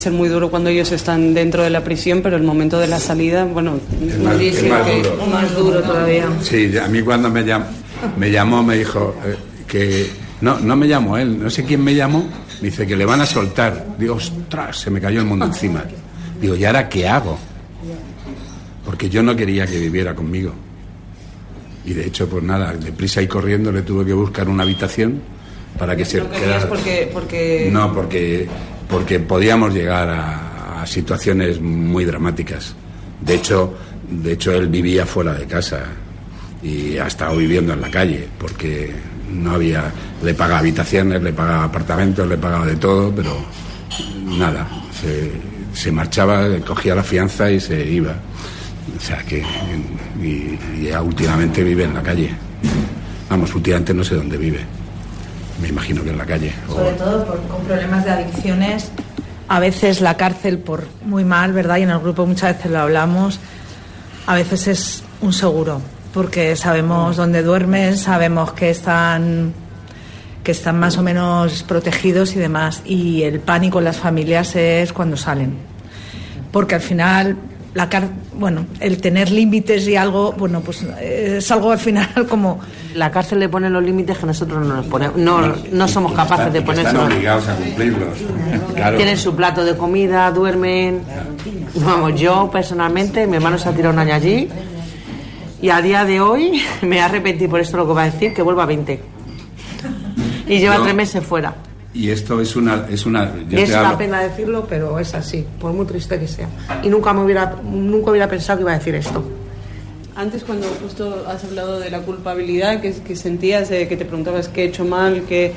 ser muy duro cuando ellos están dentro de la prisión, pero el momento de la salida, bueno, es más duro todavía. Sí, a mí cuando me llamó me dijo que no me llamó él, no sé quién me llamó, me dice que le van a soltar. Digo, ostras, se me cayó el mundo encima. Digo, ¿y ahora qué hago? Porque yo no quería que viviera conmigo. Y de hecho, pues nada, deprisa y corriendo le tuve que buscar una habitación para que se quedara. No, porque podíamos llegar a situaciones muy dramáticas. De hecho, él vivía fuera de casa y ha estado viviendo en la calle, porque no había... Le pagaba habitaciones, le pagaba apartamentos, le pagaba de todo, pero nada, se marchaba, cogía la fianza y se iba. O sea que... Y ya últimamente vive en la calle. Vamos, últimamente no sé dónde vive. Me imagino que en la calle. Sobre todo con problemas de adicciones. A veces la cárcel, por muy mal, ¿verdad? Y en el grupo muchas veces lo hablamos. A veces es un seguro, porque sabemos dónde duermen, sabemos que están más o menos protegidos y demás. Y el pánico en las familias es cuando salen. Porque al final... el tener límites y algo, bueno, pues es algo al final como... La cárcel le pone los límites que nosotros no nos ponemos, no somos capaces de poner. Están obligados a cumplirlos. Claro. Tienen su plato de comida, duermen. Vamos, yo personalmente, mi hermano se ha tirado un año allí y a día de hoy me arrepentí por esto lo que va a decir, que vuelva a 20. Y lleva 3 meses fuera. Y esto es una es una pena decirlo, pero es así, por muy triste que sea. Y nunca hubiera pensado que iba a decir esto. Antes, cuando justo has hablado de la culpabilidad que sentías, que te preguntabas qué he hecho mal, que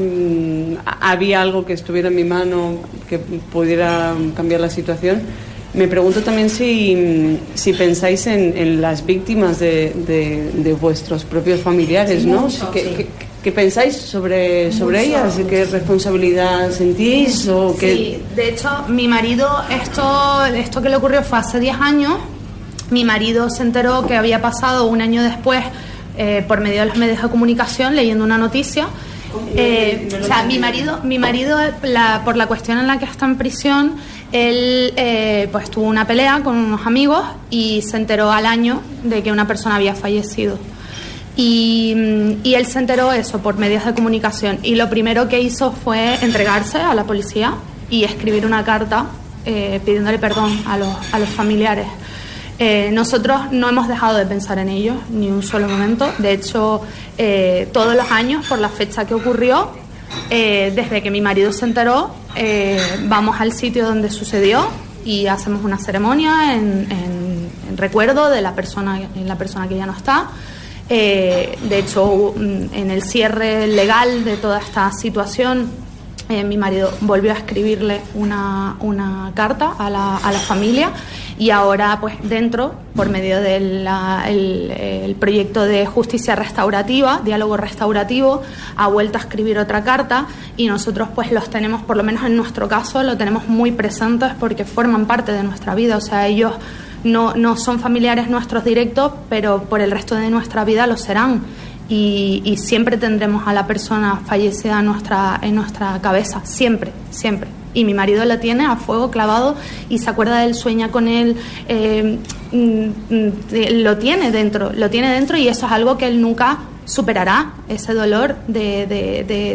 había algo que estuviera en mi mano que pudiera cambiar la situación, me pregunto también si pensáis en las víctimas de vuestros propios familiares, ¿no? ¿Qué pensáis sobre ellas? ¿Qué responsabilidad sentís? Sí, de hecho, mi marido, esto que le ocurrió fue hace 10 años. Mi marido se enteró que había pasado un año después por medio de los medios de comunicación, leyendo una noticia. O sea, mi marido por la cuestión en la que está en prisión, él pues tuvo una pelea con unos amigos y se enteró al año de que una persona había fallecido. Y él se enteró eso por medios de comunicación y lo primero que hizo fue entregarse a la policía y escribir una carta pidiéndole perdón a los familiares. Nosotros no hemos dejado de pensar en ellos ni un solo momento. De hecho, todos los años, por la fecha que ocurrió, desde que mi marido se enteró, vamos al sitio donde sucedió y hacemos una ceremonia en recuerdo de la persona que ya no está. De hecho, en el cierre legal de toda esta situación, mi marido volvió a escribirle una carta a la familia y ahora, pues dentro, por medio del el proyecto de justicia restaurativa, diálogo restaurativo, ha vuelto a escribir otra carta y nosotros pues los tenemos, por lo menos en nuestro caso, lo tenemos muy presentes porque forman parte de nuestra vida. O sea, ellos no son familiares nuestros directos, pero por el resto de nuestra vida lo serán. Y siempre tendremos a la persona fallecida en nuestra cabeza, siempre. Y mi marido la tiene a fuego clavado y se acuerda de él, sueña con él, lo tiene dentro y eso es algo que él nunca superará, ese dolor de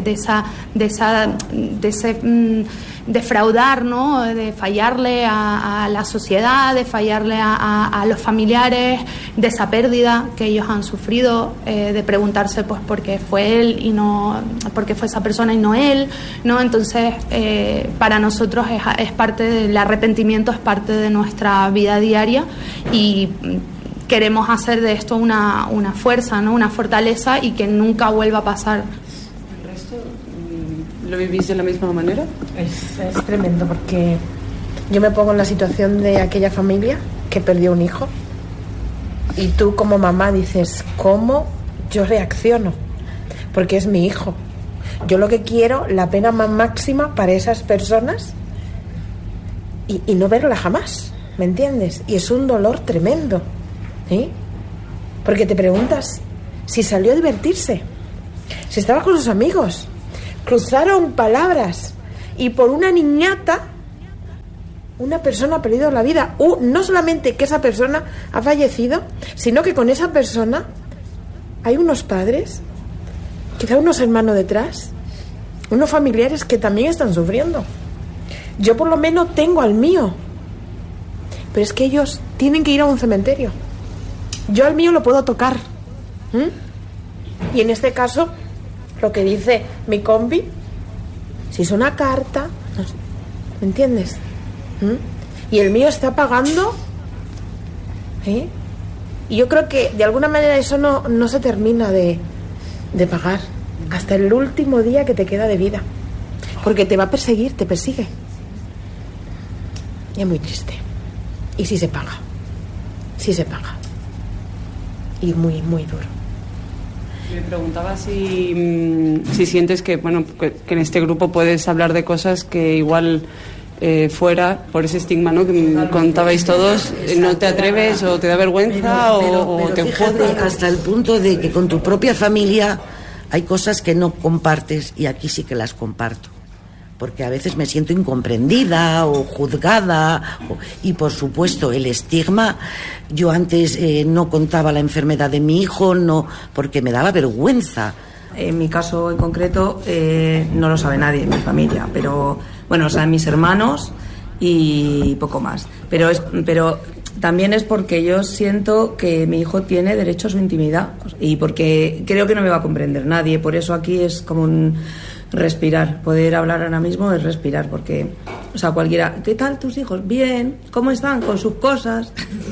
ese defraudar, ¿no? De fallarle a la sociedad, de fallarle a los familiares, de esa pérdida que ellos han sufrido, de preguntarse pues por qué fue él y no por qué fue esa persona y no él, ¿no? Entonces para nosotros es parte del arrepentimiento, es parte de nuestra vida diaria y queremos hacer de esto una fuerza, ¿no? Una fortaleza y que nunca vuelva a pasar. ¿El resto lo vivís de la misma manera? Es tremendo porque yo me pongo en la situación de aquella familia que perdió un hijo y tú como mamá dices, ¿cómo yo reacciono? Porque es mi hijo. Yo lo que quiero, la pena más máxima para esas personas y no verla jamás, ¿me entiendes? Y es un dolor tremendo, ¿sí? Porque te preguntas si salió a divertirse, si estaba con sus amigos, cruzaron palabras y por una niñata Una persona ha perdido la vida. No solamente que esa persona ha fallecido, sino que con esa persona hay unos padres, quizá unos hermanos detrás, unos familiares que también están sufriendo. Yo por lo menos tengo al mío, pero es que ellos tienen que ir a un cementerio. Yo al mío lo puedo tocar. Y en este caso, lo que dice mi compi, si es una carta, ¿me entiendes? Y el mío está pagando, y yo creo que de alguna manera eso no se termina de pagar hasta el último día que te queda de vida, porque te va a perseguir, te persigue, y es muy triste. Y sí se paga, y muy, muy duro. Me preguntaba si sientes que, bueno, que en este grupo puedes hablar de cosas que igual fuera, por ese estigma, ¿no?, que contabais todos, no te atreves o te da vergüenza o te fíjate, hasta el punto de que con tu propia familia hay cosas que no compartes, y aquí sí que las comparto, porque a veces me siento incomprendida o juzgada, y por supuesto el estigma. Yo antes no contaba la enfermedad de mi hijo, no, porque me daba vergüenza. En mi caso en concreto no lo sabe nadie en mi familia, pero bueno, o sea, mis hermanos y poco más. Pero también es porque yo siento que mi hijo tiene derecho a su intimidad, y porque creo que no me va a comprender nadie. Por eso aquí es como un respirar. Poder hablar ahora mismo es respirar, porque, o sea, cualquiera, ¿qué tal tus hijos? Bien, ¿cómo están? Con sus cosas.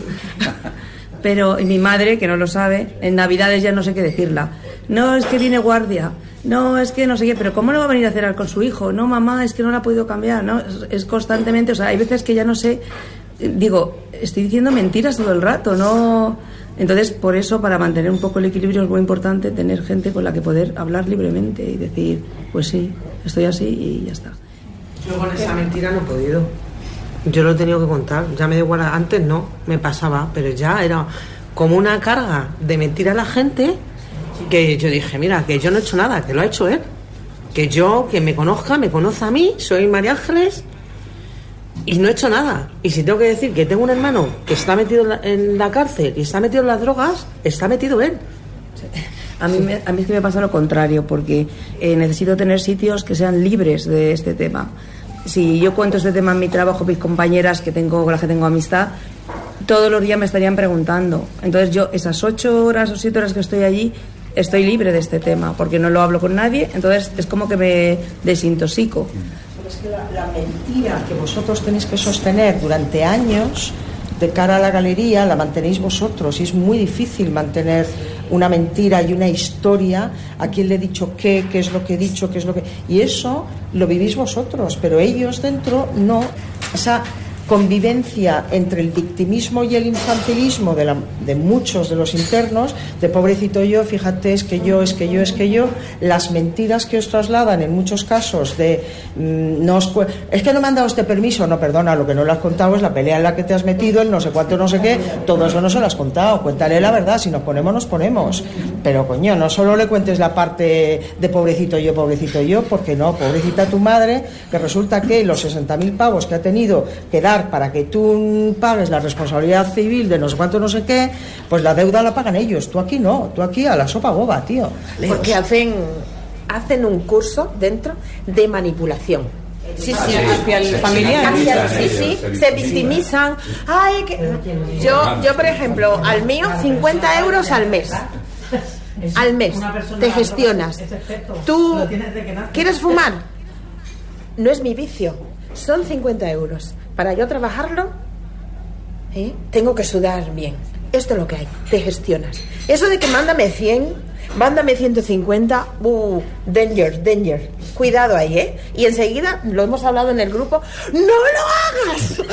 Pero y mi madre, que no lo sabe, en Navidades ya no sé qué decirla. No, es que viene guardia. No, es que no sé qué, pero ¿cómo no va a venir a cenar con su hijo? No, mamá, es que no la ha podido cambiar, ¿no? Es constantemente, o sea, hay veces que ya no sé, digo, estoy diciendo mentiras todo el rato, ¿no? Entonces, por eso, para mantener un poco el equilibrio es muy importante tener gente con la que poder hablar libremente y decir, pues sí, estoy así y ya está. Yo con esa mentira no he podido. Yo lo he tenido que contar. Ya me da igual, antes no, me pasaba, pero ya era como una carga de mentir a la gente, que yo dije, mira, que yo no he hecho nada, que lo ha hecho él. Que me conozca, me conoce a mí, soy María Ángeles, y no he hecho nada. Y si tengo que decir que tengo un hermano que está metido en la cárcel y está metido en las drogas, está metido él. A mí es que me pasa lo contrario, porque necesito tener sitios que sean libres de este tema. Si yo cuento este tema en mi trabajo, mis compañeras con las que tengo amistad, todos los días me estarían preguntando. Entonces yo esas 8 horas o 7 horas que estoy allí, estoy libre de este tema, porque no lo hablo con nadie, entonces es como que me desintoxico. Pero es que la mentira que vosotros tenéis que sostener durante años de cara a la galería la mantenéis vosotros, y es muy difícil mantener una mentira y una historia. ¿A quién le he dicho qué es lo que he dicho, qué es lo que...? Y eso lo vivís vosotros, pero ellos dentro no. Esa convivencia entre el victimismo y el infantilismo de muchos de los internos, de pobrecito yo, fíjate, es que yo, las mentiras que os trasladan en muchos casos de es que no me han dado este permiso, no, perdona, lo que no le has contado es la pelea en la que te has metido, el no sé cuánto, no sé qué, todo eso no se lo has contado, cuéntale la verdad, si nos ponemos, nos ponemos, pero coño, no solo le cuentes la parte de pobrecito yo, porque no, pobrecita tu madre, que resulta que los 60.000 pavos que ha tenido que dar para que tú pagues la responsabilidad civil de no sé cuánto, no sé qué, pues la deuda la pagan ellos, tú aquí no, tú aquí a la sopa boba, tío. Porque hacen un curso dentro de manipulación. Sí, hacia el familiar. Sí, se victimizan. Ay, yo, por ejemplo, al mío 50 euros al mes. Al mes te gestionas. ¿Tú quieres fumar? No es mi vicio, son 50 euros. Para yo trabajarlo, tengo que sudar bien. Esto es lo que hay, te gestionas. Eso de que mándame 100, mándame 150, danger. Cuidado ahí, Y enseguida, lo hemos hablado en el grupo, ¡no lo hagas!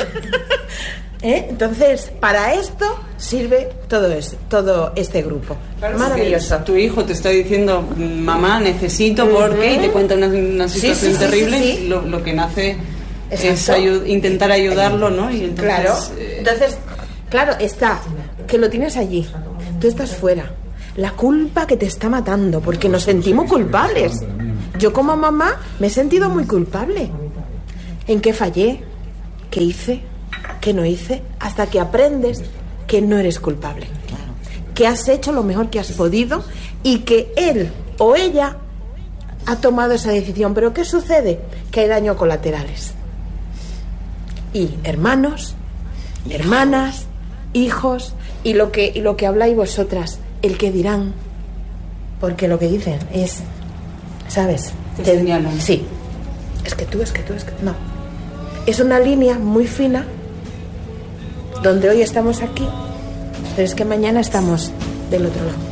Entonces, para esto sirve todo este grupo. Claro, maravilloso. Tu hijo te está diciendo, mamá, necesito, porque, y te cuenta una situación terrible, sí. Lo que nace... Exacto. Es intentar ayudarlo, ¿no? Y entonces, claro, está que lo tienes allí, tú estás fuera, la culpa que te está matando, porque nos sentimos culpables. Yo como mamá me he sentido muy culpable. ¿En qué fallé? qué hice, qué no hice, hasta que aprendes que no eres culpable, que has hecho lo mejor que has podido y que él o ella ha tomado esa decisión. Pero ¿qué sucede? Que hay daños colaterales. Y hermanos, hermanas, hijos, y lo que habláis vosotras, el que dirán, porque lo que dicen es, ¿sabes? Te señalan. Sí. Es que tú. No. Es una línea muy fina donde hoy estamos aquí, pero es que mañana estamos del otro lado.